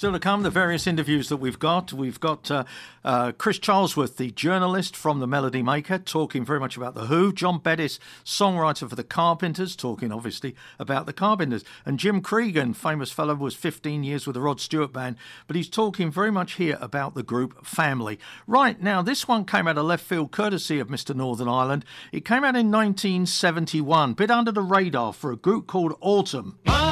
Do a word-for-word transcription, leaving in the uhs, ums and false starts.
Still to come, the various interviews that we've got. We've got uh, uh, Chris Charlesworth, the journalist from The Melody Maker, talking very much about The Who. John Bettis, songwriter for The Carpenters, talking obviously about The Carpenters. And Jim Cregan, famous fellow, was fifteen years with the Rod Stewart Band, but he's talking very much here about the group Family. Right, now this one came out of left field, courtesy of Mister Northern Ireland. It came out in nineteen seventy-one, bit under the radar for a group called Autumn.